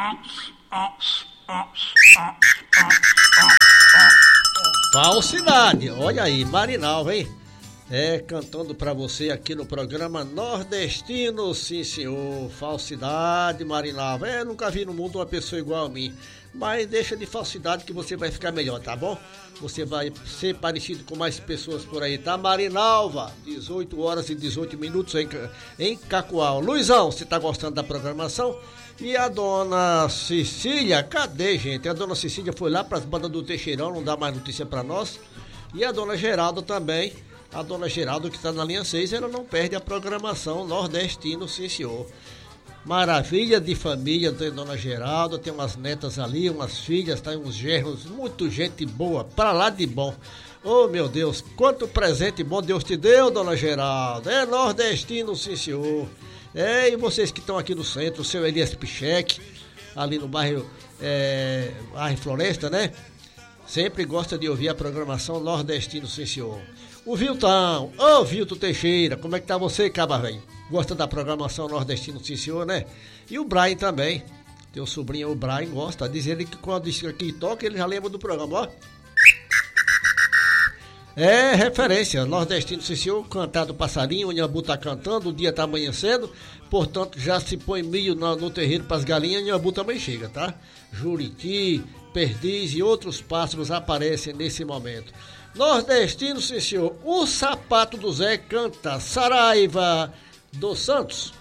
Falsidade, olha aí, Marinalva, hein? Cantando pra você aqui no programa Nordestino, sim senhor. Falsidade, Marinalva. Nunca vi no mundo uma pessoa igual a mim. Mas deixa de falsidade que você vai ficar melhor, tá bom? Você vai ser parecido com mais pessoas por aí, tá? Marinalva, 18 horas e 18 minutos em Cacoal. Luizão, você tá gostando da programação? E a dona Cecília, cadê, gente? A dona Cecília foi lá pras bandas do Teixeirão, não dá mais notícia pra nós. E a dona Geralda também. A dona Geralda, que está na linha 6, ela não perde a programação Nordestino, sim senhor. Maravilha de família, tem dona Geralda, tem umas netas ali, umas filhas, tem uns genros, muito gente boa, pra lá de bom. Oh, meu Deus, quanto presente bom Deus te deu, dona Geralda. É nordestino, sim senhor. E vocês que estão aqui no centro, o seu Elias Picheque, ali no bairro Floresta, né? Sempre gosta de ouvir a programação Nordestino, sim senhor. O Viltão, Vilton Teixeira, como é que tá você, caba velho? Gosta da programação Nordestino, sim senhor, né? E o Brian também, teu sobrinho, o Brian, gosta, diz ele que quando isso aqui toca, ele já lembra do programa, ó. Referência, Nordestino, sim senhor, cantado passarinho, o Inhambu tá cantando, o dia tá amanhecendo, portanto já se põe milho no terreiro pras galinhas, o Inhambu também chega, tá? Juriti, perdiz e outros pássaros aparecem nesse momento. Nordestino, sim senhor, o sapato do Zé canta Saraiva dos Santos.